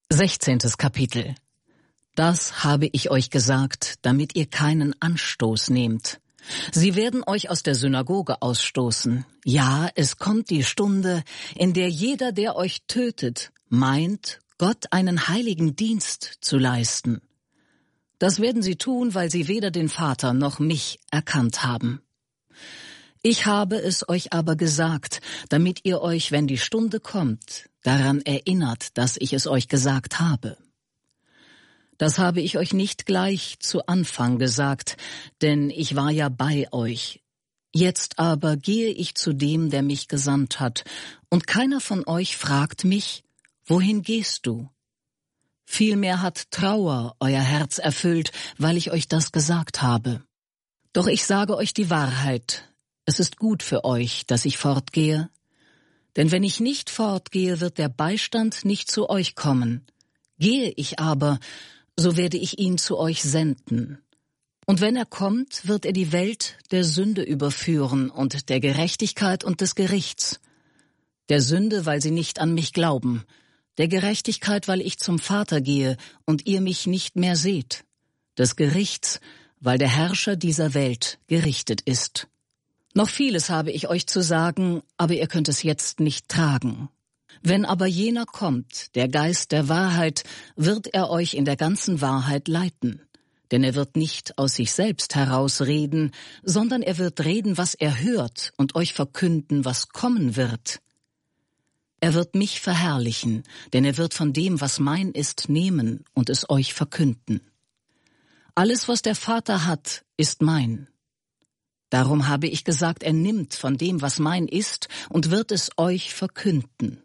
16. Kapitel. Das habe ich euch gesagt, damit ihr keinen Anstoß nehmt. Sie werden euch aus der Synagoge ausstoßen. Ja, es kommt die Stunde, in der jeder, der euch tötet, meint, Gott einen heiligen Dienst zu leisten. Das werden sie tun, weil sie weder den Vater noch mich erkannt haben. Ich habe es euch aber gesagt, damit ihr euch, wenn die Stunde kommt, daran erinnert, dass ich es euch gesagt habe. Das habe ich euch nicht gleich zu Anfang gesagt, denn ich war ja bei euch. Jetzt aber gehe ich zu dem, der mich gesandt hat, und keiner von euch fragt mich, wohin gehst du? Vielmehr hat Trauer euer Herz erfüllt, weil ich euch das gesagt habe. Doch ich sage euch die Wahrheit, es ist gut für euch, dass ich fortgehe, denn wenn ich nicht fortgehe, wird der Beistand nicht zu euch kommen. Gehe ich aber, so werde ich ihn zu euch senden. Und wenn er kommt, wird er die Welt der Sünde überführen und der Gerechtigkeit und des Gerichts. Der Sünde, weil sie nicht an mich glauben, der Gerechtigkeit, weil ich zum Vater gehe und ihr mich nicht mehr seht, des Gerichts, weil der Herrscher dieser Welt gerichtet ist. Noch vieles habe ich euch zu sagen, aber ihr könnt es jetzt nicht tragen. Wenn aber jener kommt, der Geist der Wahrheit, wird er euch in der ganzen Wahrheit leiten. Denn er wird nicht aus sich selbst heraus reden, sondern er wird reden, was er hört, und euch verkünden, was kommen wird. Er wird mich verherrlichen, denn er wird von dem, was mein ist, nehmen und es euch verkünden. Alles, was der Vater hat, ist mein. Darum habe ich gesagt, er nimmt von dem, was mein ist, und wird es euch verkünden.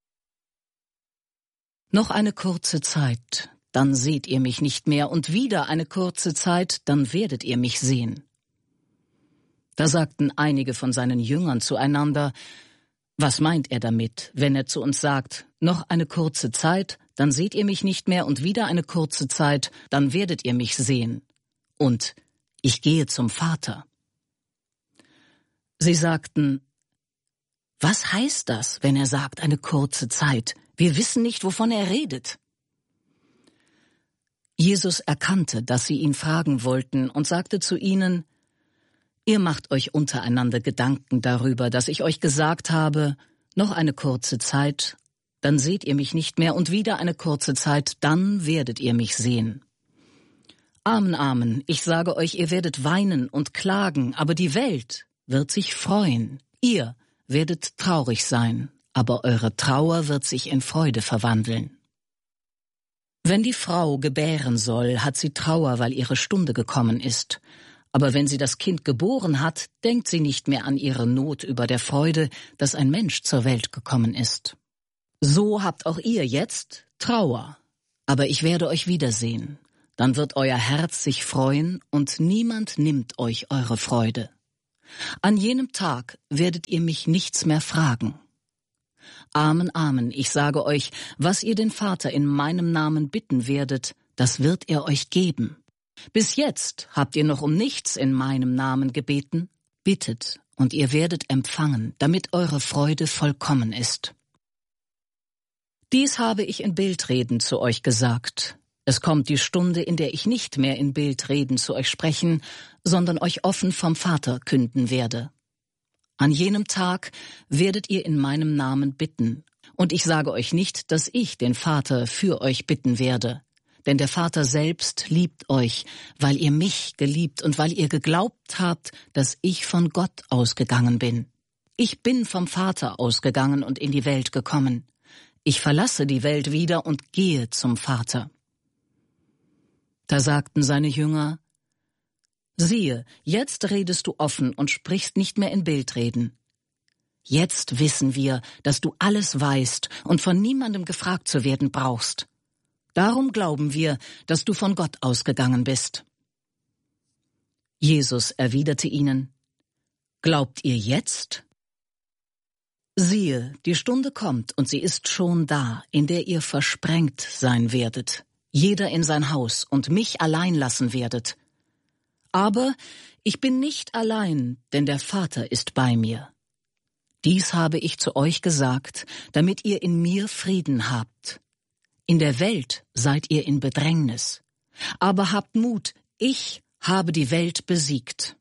Noch eine kurze Zeit, dann seht ihr mich nicht mehr, und wieder eine kurze Zeit, dann werdet ihr mich sehen. Da sagten einige von seinen Jüngern zueinander, was meint er damit, wenn er zu uns sagt, noch eine kurze Zeit, dann seht ihr mich nicht mehr, und wieder eine kurze Zeit, dann werdet ihr mich sehen. Und ich gehe zum Vater. Sie sagten, was heißt das, wenn er sagt, eine kurze Zeit? Wir wissen nicht, wovon er redet. Jesus erkannte, dass sie ihn fragen wollten, und sagte zu ihnen, ihr macht euch untereinander Gedanken darüber, dass ich euch gesagt habe, noch eine kurze Zeit, dann seht ihr mich nicht mehr, und wieder eine kurze Zeit, dann werdet ihr mich sehen. Amen, Amen, ich sage euch, ihr werdet weinen und klagen, aber die Welt wird sich freuen. Ihr werdet traurig sein, aber eure Trauer wird sich in Freude verwandeln. Wenn die Frau gebären soll, hat sie Trauer, weil ihre Stunde gekommen ist. Aber wenn sie das Kind geboren hat, denkt sie nicht mehr an ihre Not über der Freude, dass ein Mensch zur Welt gekommen ist. So habt auch ihr jetzt Trauer, aber ich werde euch wiedersehen. Dann wird euer Herz sich freuen und niemand nimmt euch eure Freude. An jenem Tag werdet ihr mich nichts mehr fragen. Amen, Amen, ich sage euch, was ihr den Vater in meinem Namen bitten werdet, das wird er euch geben. Bis jetzt habt ihr noch um nichts in meinem Namen gebeten. Bittet, und ihr werdet empfangen, damit eure Freude vollkommen ist. Dies habe ich in Bildreden zu euch gesagt. Es kommt die Stunde, in der ich nicht mehr in Bildreden zu euch sprechen, sondern euch offen vom Vater künden werde. An jenem Tag werdet ihr in meinem Namen bitten, und ich sage euch nicht, dass ich den Vater für euch bitten werde, denn der Vater selbst liebt euch, weil ihr mich geliebt und weil ihr geglaubt habt, dass ich von Gott ausgegangen bin. Ich bin vom Vater ausgegangen und in die Welt gekommen. Ich verlasse die Welt wieder und gehe zum Vater. Da sagten seine Jünger, siehe, jetzt redest du offen und sprichst nicht mehr in Bildreden. Jetzt wissen wir, dass du alles weißt und von niemandem gefragt zu werden brauchst. Darum glauben wir, dass du von Gott ausgegangen bist. Jesus erwiderte ihnen, glaubt ihr jetzt? Siehe, die Stunde kommt und sie ist schon da, in der ihr versprengt sein werdet, jeder in sein Haus und mich allein lassen werdet. Aber ich bin nicht allein, denn der Vater ist bei mir. Dies habe ich zu euch gesagt, damit ihr in mir Frieden habt. In der Welt seid ihr in Bedrängnis. Aber habt Mut, ich habe die Welt besiegt.